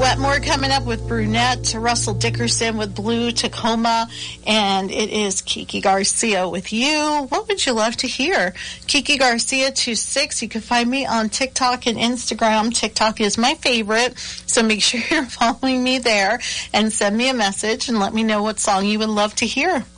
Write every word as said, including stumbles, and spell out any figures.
Wetmore coming up with Brunette, Russell Dickerson with Blue Tacoma, and it is Kiki Garcia with you. What would you love to hear? Kiki Garcia twenty-six. You can find me on TikTok and Instagram. TikTok is my favorite, so make sure you're following me there and send me a message and let me know what song you would love to hear.